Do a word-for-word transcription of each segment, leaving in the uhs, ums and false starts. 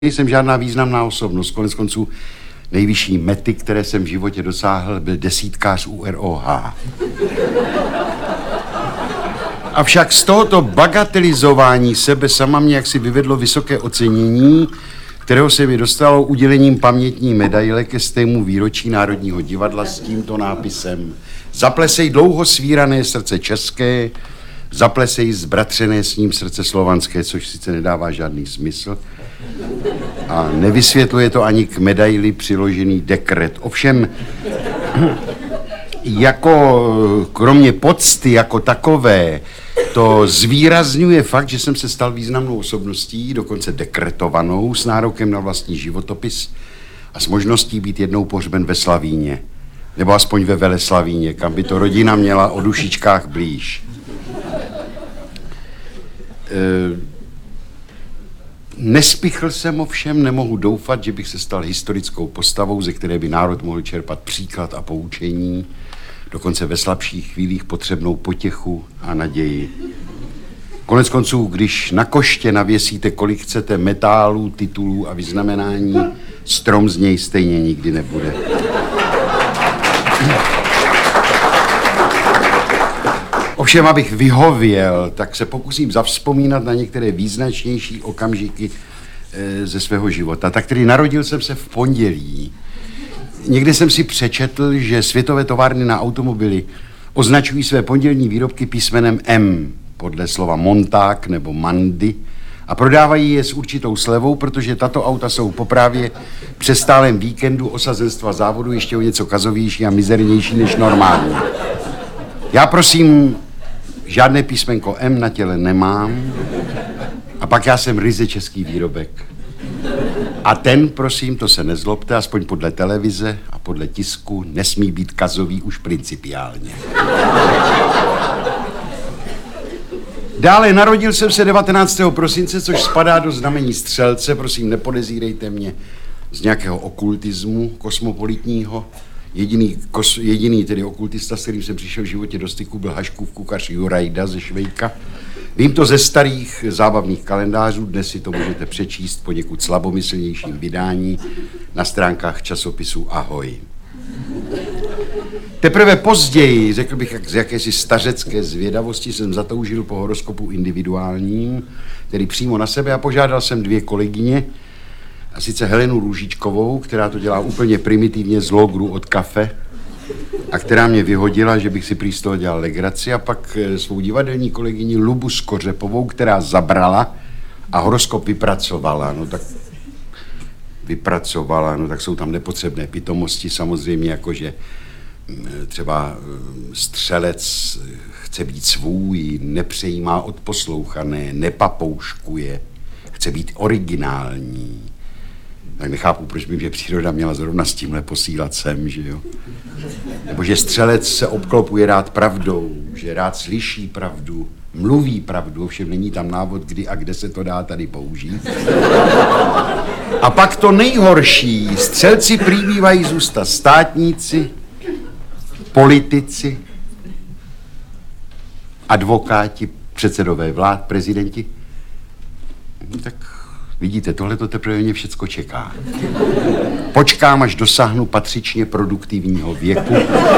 Nejsem žádná významná osobnost, konec konců nejvyšší mety, které jsem v životě dosáhl, byl desítkář U R O H. Avšak z tohoto bagatelizování sebe sama mě jaksi vyvedlo vysoké ocenění, kterého se mi dostalo udělením pamětní medaile ke stému výročí Národního divadla s tímto nápisem: Zaplesej dlouho svírané srdce české, zaplesej zbratřené s ním srdce slovanské, což sice nedává žádný smysl a nevysvětluje to ani k medaili přiložený dekret. Ovšem, jako kromě pocty jako takové, to zvýrazňuje fakt, že jsem se stal významnou osobností, dokonce dekretovanou, s nárokem na vlastní životopis a s možností být jednou pohřben ve Slavíně, nebo aspoň ve Veleslavíně, kam by to rodina měla o dušičkách blíž. E, Nespichl jsem ovšem, nemohu doufat, že bych se stal historickou postavou, ze které by národ mohl čerpat příklad a poučení, dokonce ve slabších chvílích potřebnou potěchu a naději. Konec konců, když na koště navěsíte, kolik chcete metálů, titulů a vyznamenání, strom z něj stejně nikdy nebude. Ovšem, abych vyhověl, tak se pokusím zavzpomínat na některé význačnější okamžiky e, ze svého života. Tak tedy narodil jsem se v pondělí. Někde jsem si přečetl, že světové továrny na automobily označují své pondělní výrobky písmenem M, podle slova monták nebo mandy, a prodávají je s určitou slevou, protože tato auta jsou po právě přestálém víkendu osazenstva závodu ještě o něco kazovější a mizernější než normální. Já prosím, žádné písmenko M na těle nemám, a pak já jsem ryze český výrobek. A ten, prosím, to se nezlobte, aspoň podle televize a podle tisku, nesmí být kazový už principiálně. Dále narodil jsem se devatenáctého prosince, což spadá do znamení střelce, prosím, nepodezírejte mě z nějakého okultismu kosmopolitního. Jediný, kos, jediný tedy okultista, s kterým jsem přišel v životě do styku, byl Haškův kuchař Jurajda ze Švejka. Vím to ze starých zábavných kalendářů, dnes si to můžete přečíst poněkud slabomyslnějším vydání na stránkách časopisu Ahoj. Teprve později, řekl bych, jak z jakési stařecké zvědavosti, jsem zatoužil po horoskopu individuálním, tedy přímo na sebe, a požádal jsem dvě kolegyně, a sice Helenu Růžičkovou, která to dělá úplně primitivně z logru od kafe a která mě vyhodila, že bych si prý z toho dělal legraci, a pak svou divadelní kolegyni Lubu Skořepovou, která zabrala a horoskop vypracovala. No tak vypracovala, no tak jsou tam nepotřebné pitomosti, samozřejmě, jakože třeba střelec chce být svůj, nepřejímá od poslouchané, nepapouškuje, chce být originální. Tak nechápu, proč by mě příroda měla zrovna s tímhle posílat sem, že jo? Nebo že střelec se obklopuje rád pravdou, že rád slyší pravdu, mluví pravdu, ovšem není tam návod, kdy a kde se to dá tady použít. A pak to nejhorší, střelci prý bývají zůstat státníci, politici, advokáti, předsedové vlád, prezidenti. Tak vidíte, tohle to teprve mě všecko čeká. Počkám, až dosáhnu patřičně produktivního věku.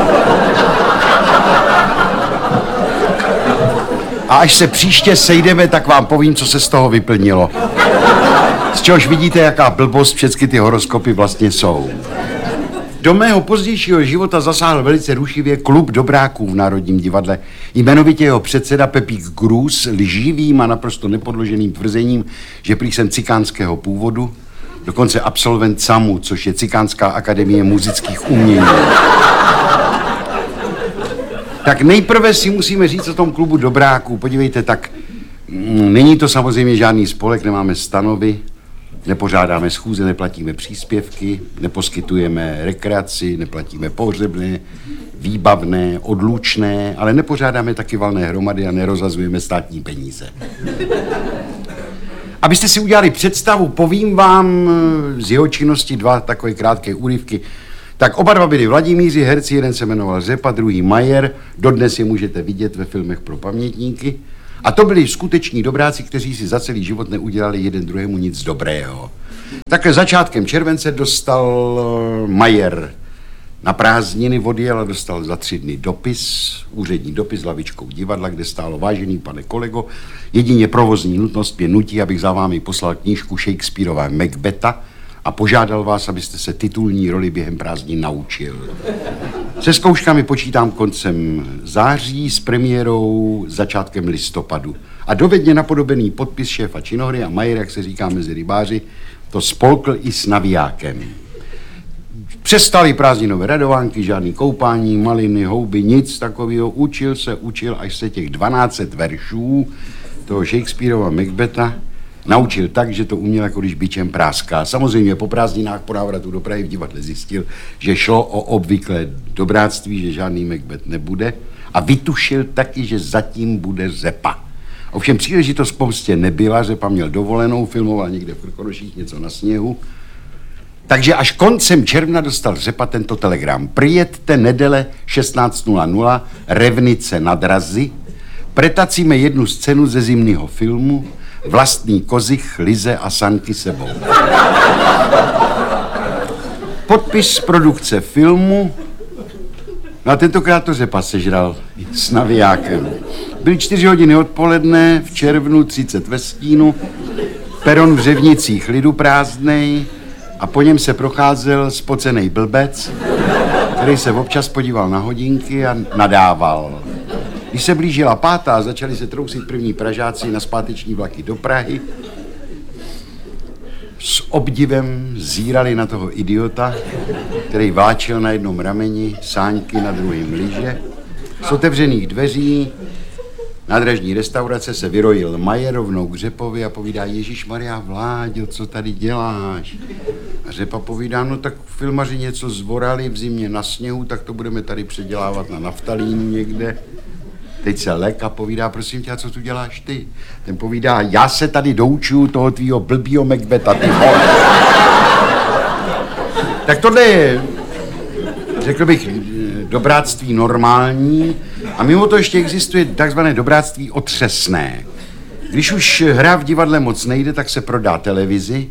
A až se příště sejdeme, tak vám povím, co se z toho vyplnilo. Z čehož vidíte, jaká blbost všechny ty horoskopy vlastně jsou. Do mého pozdějšího života zasáhl velice rušivě klub dobráků v Národním divadle. Jmenovitě jeho předseda Pepík Grůz lživým a naprosto nepodloženým tvrzením, že prý jsem cikánského původu, dokonce absolvent SAMU, což je Cikánská akademie muzických umění. Tak nejprve si musíme říct o tom klubu dobráků. Podívejte, tak mm, není to samozřejmě žádný spolek, nemáme stanovy, nepořádáme schůze, neplatíme příspěvky, neposkytujeme rekreaci, neplatíme pohřebné, výbavné, odlučné, ale nepořádáme taky valné hromady a nerozhazujeme státní peníze. Abyste si udělali představu, povím vám z jeho činnosti dva takové krátké úryvky. Tak oba dva byli Vladimíři, herci, jeden se jmenoval Řepa, druhý Majer, dodnes je můžete vidět ve filmech pro pamětníky. A to byli skuteční dobráci, kteří si za celý život neudělali jeden druhému nic dobrého. Takhle začátkem července dostal Majer na prázdniny, odjel a dostal za tři dny dopis, úřední dopis s lavičkou divadla, kde stálo: vážený pane kolego, jedině provozní nutnost mě nutí, abych za vámi poslal knížku Shakespeareova Macbetha a požádal vás, abyste se titulní roli během prázdnin naučil. Se zkouškami počítám koncem září, s premiérou začátkem listopadu. A dovedně napodobený podpis šéfa činohry a Majer, jak se říká mezi rybáři, to spolkl i s navijákem. Přestali prázdninové radovánky, žádný koupání, maliny, houby, nic takového. Učil se, učil, až se těch dvanáct set veršů toho Shakespeareova Macbetha naučil tak, že to uměl, jako když bičem práská. Samozřejmě po prázdninách po návratu do Prahy v divadle zjistil, že šlo o obvyklé dobráctví, že žádný Macbeth nebude, a vytušil taky, že zatím bude Řepa. Ovšem příležitost pomstě nebyla, Řepa měl dovolenou, filmoval někde v Krkonoších něco na sněhu. Takže až koncem června dostal Řepa tento telegram: přijeďte nedele šestnáct nula nula, Revnice nad Razy, pretacíme jednu scénu ze zimního filmu Vlastní kozich, lize a sanky sebou. Podpis produkce filmu. No a tentokrát to Řepa sežral s navijákem. Byly čtyři hodiny odpoledne, v červnu, třicet ve stínu, peron v Řevnicích lidu prázdnej, a po něm se procházel spocenej blbec, který se občas podíval na hodinky a nadával. Když se blížila pátá, začali se trousit první Pražáci na zpáteční vlaky do Prahy. S obdivem zírali na toho idiota, který vláčel na jednom rameni sáňky, na druhém lyže. Z otevřených dveří nádražní restaurace se vyrojil Majer rovnou k Řepovi a povídá: Ježišmarja, Vláďo, co tady děláš? A Řepa povídá: no tak filmaři něco zvorali v zimě na sněhu, tak to budeme tady předělávat na naftalínu někde. Teď se lek a povídá: prosím tě, a co tu děláš ty? Ten povídá: já se tady doučuju toho tvýho blbýho Macbetha, ty vole. Tak tohle je, řekl bych, dobráctví normální, a mimo to ještě existuje takzvané dobráctví otřesné. Když už hra v divadle moc nejde, tak se prodá televizi,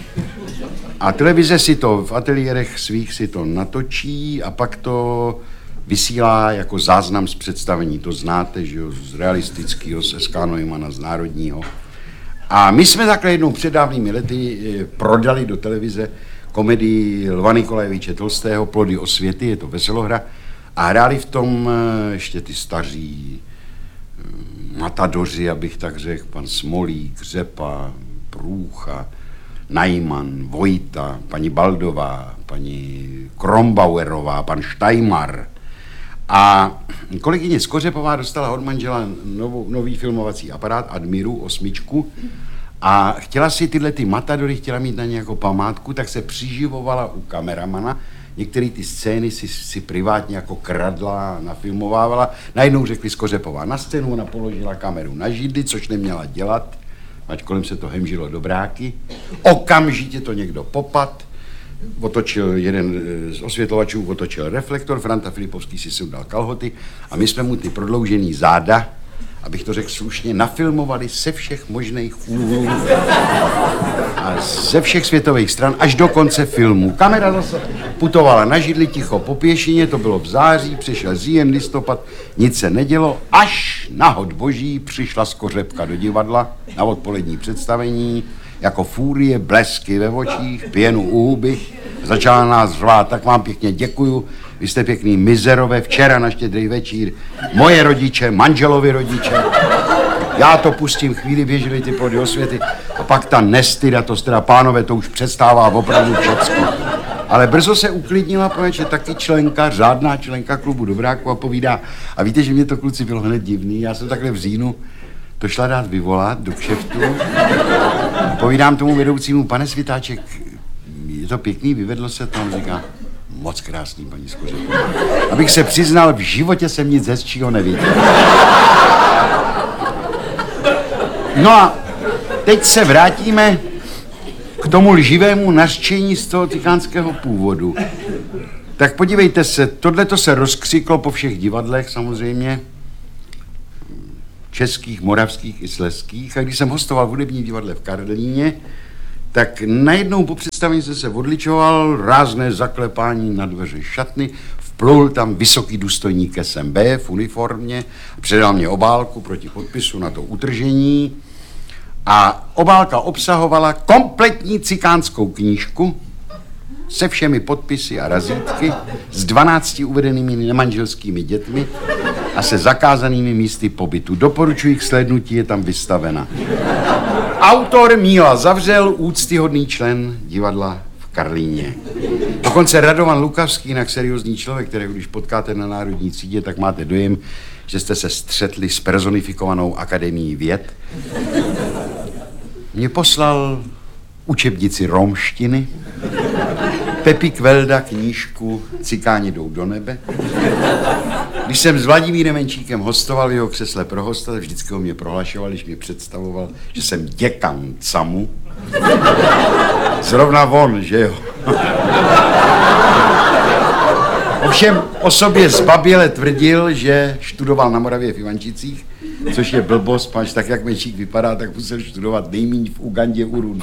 a televize si to v ateliérech svých si to natočí a pak to vysílá jako záznam z představení. To znáte, že jo, z realistického, z S K Neumana, z Národního. A my jsme takhle jednou před dávnými lety prodali do televize komedii Lva Nikolajeviče Tolstého Plody osvěty, je to veselohra, a hráli v tom ještě ty staří matadoři, abych tak řekl, pan Smolík, Řepa, Průcha, Najman, Vojta, paní Baldová, paní Krombauerová, pan Štajmar. A kolegyně Skořepová dostala od manžela novou, nový filmovací aparát Admiru osmičku a chtěla si tyhle ty matadory, chtěla mít na ně jako památku, tak se přiživovala u kameramana. Některé ty scény si, si privátně jako kradla, nafilmovávala. Najednou řekli Skořepová na scénu, ona položila kameru na židli, což neměla dělat, ať kolem se to hemžilo do bráky. Okamžitě to někdo popad, otočil jeden z osvětlovačů, otočil reflektor, Franta Filipovský si sundal kalhoty a my jsme mu ty prodloužený záda, abych to řekl slušně, nafilmovali se všech možných úhlů a ze všech světových stran až do konce filmu. Kamera zase putovala na židli ticho po pěšině, to bylo v září, přišel říjen, listopad, nic se nedělo, až nahod boží přišla Skořepka do divadla na odpolední představení, jako fúrie, blesky ve očích, pěnu u huby, začala nás řvát: tak vám pěkně děkuju, vy jste pěkný mizerové, včera na Štědrý večír, moje rodiče, manželovi rodiče, já to pustím, chvíli běžely ty Plody osvěty a pak ta nestyda, to teda pánové, to už přestává opravdu všecko. Ale brzo se uklidnila, protože taky členka, řádná členka klubu Dobráku, a povídá: a víte, že mě to, kluci, bylo hned divný, já jsem takhle v říjnu to šla dát vyvolat do kšeftu. Povídám tomu vedoucímu: pane Svitáček, je to pěkný, vyvedlo se to? On říká: moc krásný, paní Skořepová. Abych se přiznal, v životě jsem nic hezčího neviděl. No a teď se vrátíme k tomu lživému nařčení z toho cikánského původu. Tak podívejte se, tohleto se rozkřiklo po všech divadlech samozřejmě, českých, moravských i slezských. A když jsem hostoval v hudebním divadle v Karlíně, Tak najednou po představení jsem se odličoval, rázné zaklepání na dveře šatny, vplul tam vysoký důstojník S M B v uniformě, předal mě obálku proti podpisu na to utržení a obálka obsahovala kompletní cikánskou knížku se všemi podpisy a razítky, s dvanácti uvedenými nemanželskými dětmi a se zakázanými místy pobytu. Doporučuji k slednutí, je tam vystavena. Autor Míla Zavřel, úctyhodný člen divadla v Karlíně. Dokonce Radovan Lukavský, jinak seriózní člověk, kterého když potkáte na Národní třídě, tak máte dojem, že jste se střetli s personifikovanou akademií věd. Mě poslal učebnici romštiny, Pepi Kvelda knížku Cikáni jdou do nebe. Když jsem s Vladimírem Menčíkem hostoval v jeho křesle pro hosta, vždycky ho mě prohlašoval, když mě představoval, že jsem děkan camu. Zrovna on, že jo? Ovšem o sobě zbaběle tvrdil, že študoval na Moravě v Ivančicích, což je blbost, pač tak jak Menčík vypadá, tak musel studovat nejméně v Ugandě u Rundy.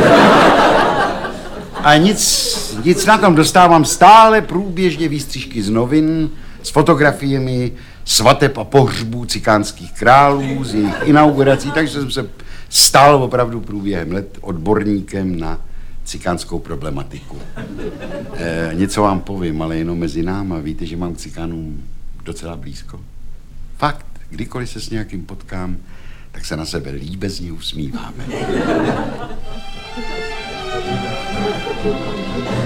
A nic, nic na tom, dostávám stále průběžně výstřižky z novin s fotografiemi svateb a pohřbů cikánských králů, z jejich inaugurací, takže jsem se stal opravdu průběhem let odborníkem na cikánskou problematiku. E, něco vám povím, ale jenom mezi náma. Víte, že mám k cikánům docela blízko. Fakt, kdykoliv se s nějakým potkám, tak se na sebe líbezně usmíváme.